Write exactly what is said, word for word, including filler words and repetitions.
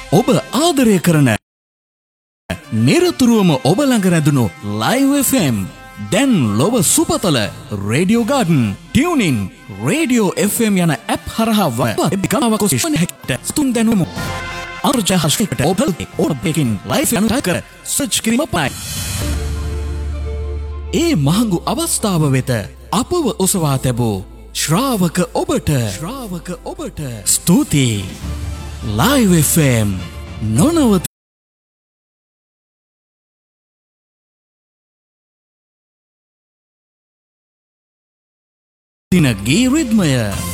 ඔබ ආදරය කරන නිරතුරුවම ඔබ ළඟ රැඳුණු ලයිව් එෆ් එම් දැන් ලොව සුපතල radio garden tuning radio F M යන ඇප් හරහා වබිකමාවක සිෂණ හැක්ට ස්තුන් දැනුමු අර්ජහස්කට ඔබල් ඔබකින් ලයිව් යන කර සර්ච් කිරීම පයි ඒ මහඟු අවස්ථාව වෙත අපව ඔසවා තැබූ ශ්‍රාවක ඔබට ශ්‍රාවක ඔබට ස්තුතියි ලයිව් එෆ් එම් නොනවත දින ගී රිද්මය